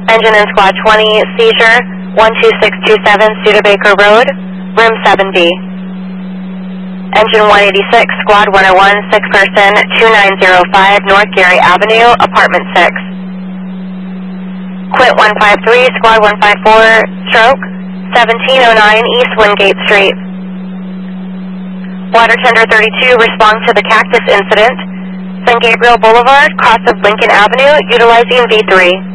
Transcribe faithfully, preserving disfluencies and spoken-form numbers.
Engine in Squad twenty, seizure, one two six two seven, Studebaker Road, room seven B. Engine one eighty-six, Squad one oh one, sick person, two nine zero five, North Gary Avenue, apartment six. Quit one five three, Squad one five four, stroke, seventeen oh nine East Wingate Street. Water Tender thirty-two, respond to the cactus incident, San Gabriel Boulevard, cross of Lincoln Avenue, utilizing V three.